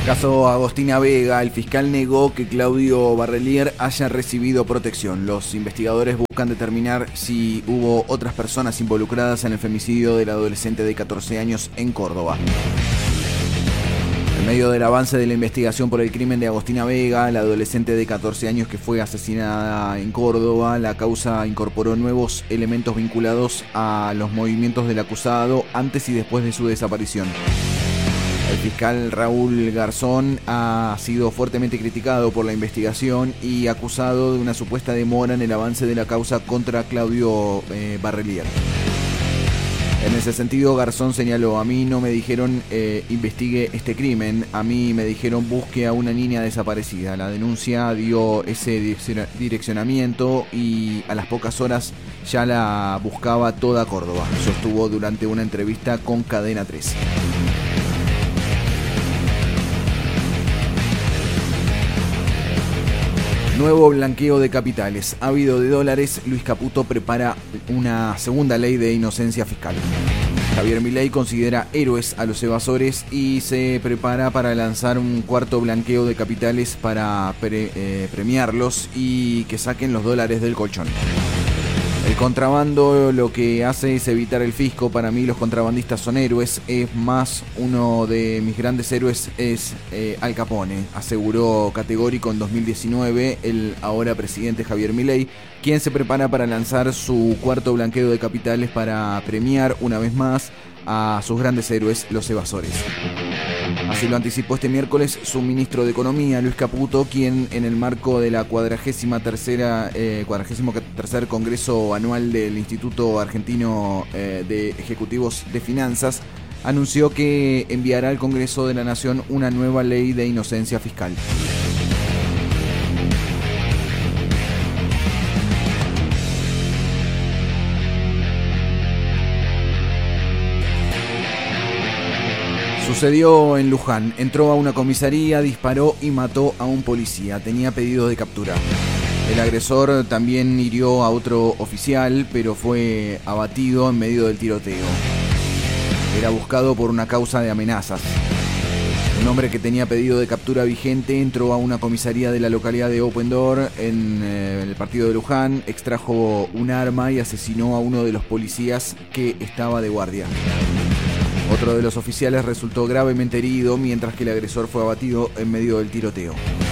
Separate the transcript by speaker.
Speaker 1: Caso Agostina Vega, el fiscal negó que Claudio Barrelier haya recibido protección. Los investigadores buscan determinar si hubo otras personas involucradas en el femicidio del adolescente de 14 años en Córdoba. En medio del avance de la investigación por el crimen de Agostina Vega, la adolescente de 14 años que fue asesinada en Córdoba, la causa incorporó nuevos elementos vinculados a los movimientos del acusado antes y después de su desaparición. El fiscal Raúl Garzón ha sido fuertemente criticado por la investigación y acusado de una supuesta demora en el avance de la causa contra Claudio Barrelier. En ese sentido, Garzón señaló: a mí no me dijeron investigue este crimen, a mí me dijeron busque a una niña desaparecida. La denuncia dio ese direccionamiento y a las pocas horas ya la buscaba toda Córdoba, sostuvo durante una entrevista con Cadena 3. Nuevo blanqueo de capitales. Ávido de dólares, Luis Caputo prepara una segunda ley de inocencia fiscal. Javier Milei considera héroes a los evasores y se prepara para lanzar un cuarto blanqueo de capitales para premiarlos y que saquen los dólares del colchón. El contrabando lo que hace es evitar el fisco. Para mí los contrabandistas son héroes. Es más, uno de mis grandes héroes es Al Capone, aseguró categórico en 2019 el ahora presidente Javier Milei, quien se prepara para lanzar su cuarto blanqueo de capitales para premiar una vez más a sus grandes héroes, los evasores. Así lo anticipó este miércoles su ministro de Economía, Luis Caputo, quien en el marco de la 43º Congreso Anual del Instituto Argentino de Ejecutivos de Finanzas, anunció que enviará al Congreso de la Nación una nueva ley de inocencia fiscal. Sucedió en Luján. Entró a una comisaría, disparó y mató a un policía. Tenía pedido de captura. El agresor también hirió a otro oficial, pero fue abatido en medio del tiroteo. Era buscado por una causa de amenazas. Un hombre que tenía pedido de captura vigente entró a una comisaría de la localidad de Open Door en el partido de Luján, extrajo un arma y asesinó a uno de los policías que estaba de guardia. Otro de los oficiales resultó gravemente herido, mientras que el agresor fue abatido en medio del tiroteo.